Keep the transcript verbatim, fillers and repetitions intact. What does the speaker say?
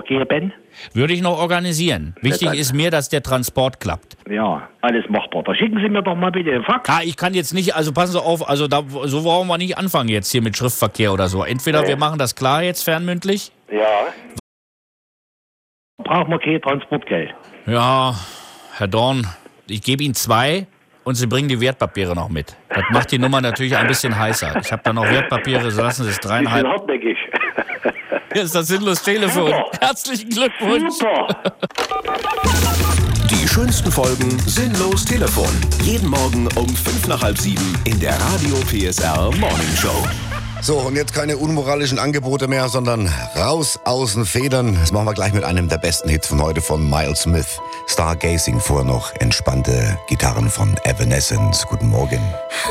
geben. Würde ich noch organisieren. Wichtig ist mir, dass der Transport klappt. Ja, alles machbar. Da schicken Sie mir doch mal bitte den Fax. Ah, ich kann jetzt nicht, also passen Sie auf, also da, so wollen wir nicht anfangen jetzt hier mit Schriftverkehr oder so. Entweder Nee. wir machen das klar jetzt fernmündlich. Ja. Brauchen wir kein Transportgeld. Ja, Herr Dorn, ich gebe Ihnen zwei und Sie bringen die Wertpapiere noch mit. Das macht die Nummer natürlich ein bisschen heißer. Ich habe da noch Wertpapiere, so lassen Sie es Sie sind dreieinhalb. hartnäckig. Hier ist das sinnlos Telefon. Super. Herzlichen Glückwunsch. Super. Die schönsten Folgen Sinnlos Telefon. Jeden Morgen um fünf nach halb sieben in der Radio P S R Morning Show. So, und jetzt keine unmoralischen Angebote mehr, sondern raus aus den Federn. Das machen wir gleich mit einem der besten Hits von heute von Miles Smith. Stargazing, vorher noch entspannte Gitarren von Evanescence. Guten Morgen.